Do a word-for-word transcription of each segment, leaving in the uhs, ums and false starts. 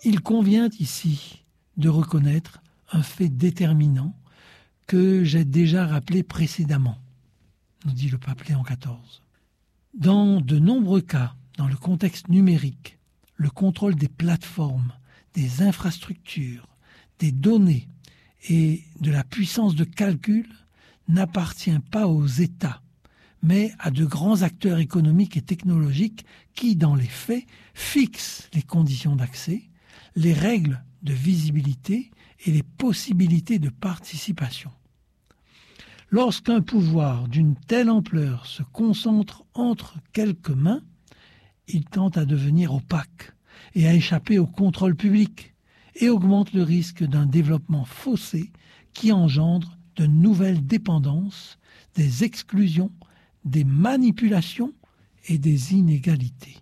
Il convient ici de reconnaître un fait déterminant que j'ai déjà rappelé précédemment, nous dit le pape Léon quatorze. Dans de nombreux cas, dans le contexte numérique, le contrôle des plateformes, des infrastructures, des données et de la puissance de calcul n'appartient pas aux États, mais à de grands acteurs économiques et technologiques qui, dans les faits, fixent les conditions d'accès, les règles de visibilité et les possibilités de participation. Lorsqu'un pouvoir d'une telle ampleur se concentre entre quelques mains, il tend à devenir opaque et à échapper au contrôle public et augmente le risque d'un développement faussé qui engendre de nouvelles dépendances, des exclusions, des manipulations et des inégalités.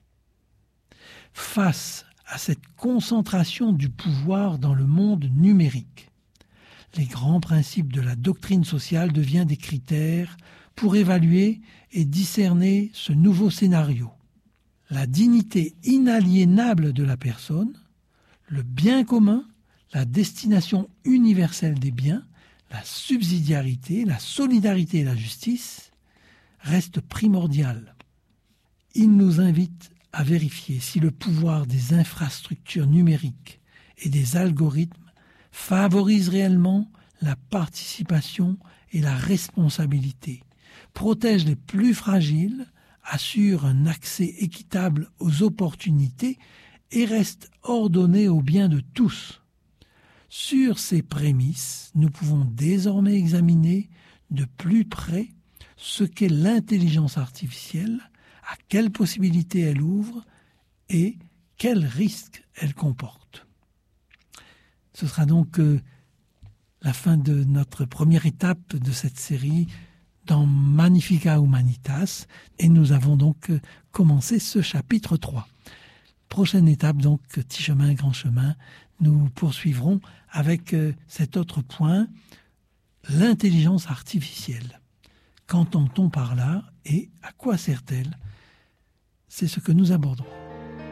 Face à cette concentration du pouvoir dans le monde numérique, les grands principes de la doctrine sociale deviennent des critères pour évaluer et discerner ce nouveau scénario. La dignité inaliénable de la personne, le bien commun, la destination universelle des biens, la subsidiarité, la solidarité et la justice restent primordiales. Il nous invite à vérifier si le pouvoir des infrastructures numériques et des algorithmes favorise réellement la participation et la responsabilité, protège les plus fragiles, assure un accès équitable aux opportunités et reste ordonné au bien de tous. Sur ces prémices, nous pouvons désormais examiner de plus près ce qu'est l'intelligence artificielle, à quelles possibilités elle ouvre et quels risques elle comporte. Ce sera donc euh, la fin de notre première étape de cette série dans Magnificat Humanitas, et nous avons donc euh, commencé ce chapitre trois. Prochaine étape, donc, Petit chemin, grand chemin, nous poursuivrons avec euh, cet autre point, l'intelligence artificielle. Qu'entend-on par là et à quoi sert-elle ? C'est ce que nous abordons.